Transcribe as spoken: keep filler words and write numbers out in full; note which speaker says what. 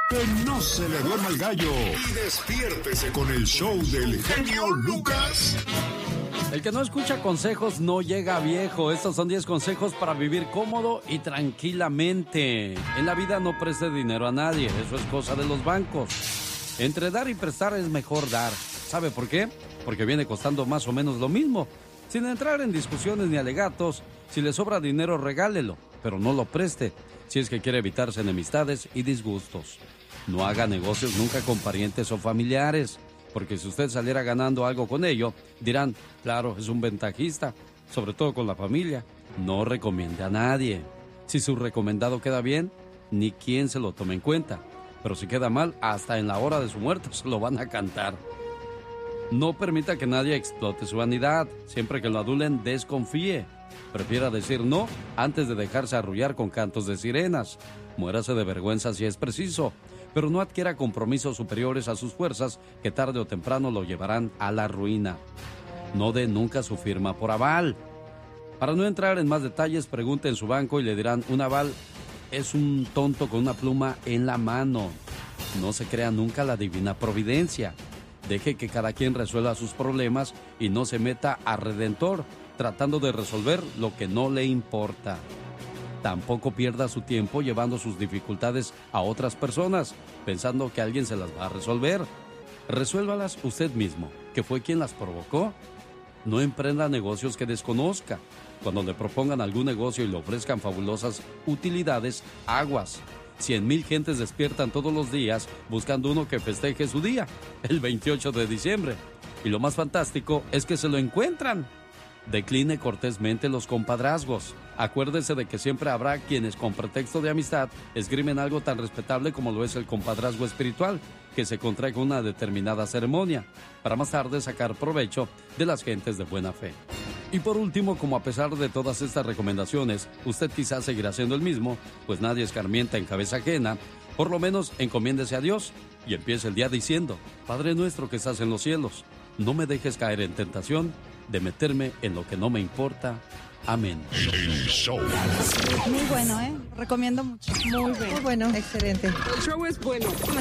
Speaker 1: Que no se le duerma el gallo y despiértese con el show del genio Lucas.
Speaker 2: El que no escucha consejos no llega a viejo. Estos son diez consejos para vivir cómodo y tranquilamente. En la vida no preste dinero a nadie, eso es cosa de los bancos. Entre dar y prestar es mejor dar. ¿Sabe por qué? Porque viene costando más o menos lo mismo. Sin entrar en discusiones ni alegatos, si le sobra dinero regálelo, pero no lo preste, si es que quiere evitarse enemistades y disgustos. No haga negocios nunca con parientes o familiares, porque si usted saliera ganando algo con ello, dirán, claro, es un ventajista, sobre todo con la familia. No recomiende a nadie. Si su recomendado queda bien, ni quien se lo tome en cuenta. Pero si queda mal, hasta en la hora de su muerte se lo van a cantar. No permita que nadie explote su vanidad. Siempre que lo adulen, desconfíe. Prefiera decir no antes de dejarse arrullar con cantos de sirenas. Muérase de vergüenza si es preciso, pero no adquiera compromisos superiores a sus fuerzas que tarde o temprano lo llevarán a la ruina. No dé nunca su firma por aval. Para no entrar en más detalles, pregunte en su banco y le dirán, un aval es un tonto con una pluma en la mano. No se crea nunca la divina providencia. Deje que cada quien resuelva sus problemas y no se meta a redentor, tratando de resolver lo que no le importa. Tampoco pierda su tiempo llevando sus dificultades a otras personas, pensando que alguien se las va a resolver. Resuélvalas usted mismo, que fue quien las provocó. No emprenda negocios que desconozca. Cuando le propongan algún negocio y le ofrezcan fabulosas utilidades, aguas. Cien mil gentes despiertan todos los días buscando uno que festeje su día, el veintiocho de diciembre. Y lo más fantástico es que se lo encuentran. Decline cortésmente los compadrazgos. Acuérdese de que siempre habrá quienes con pretexto de amistad esgrimen algo tan respetable como lo es el compadrazgo espiritual, que se contrae con una determinada ceremonia, para más tarde sacar provecho de las gentes de buena fe. Y por último, como a pesar de todas estas recomendaciones, usted quizás seguirá siendo el mismo, pues nadie escarmienta en cabeza ajena, por lo menos encomiéndese a Dios y empiece el día diciendo, Padre nuestro que estás en los cielos, no me dejes caer en tentación de meterme en lo que no me importa. Amén.
Speaker 1: El show.
Speaker 3: Muy bueno, ¿eh? Recomiendo mucho.
Speaker 4: Muy bueno.
Speaker 3: Muy bueno.
Speaker 4: Excelente.
Speaker 3: El show es bueno.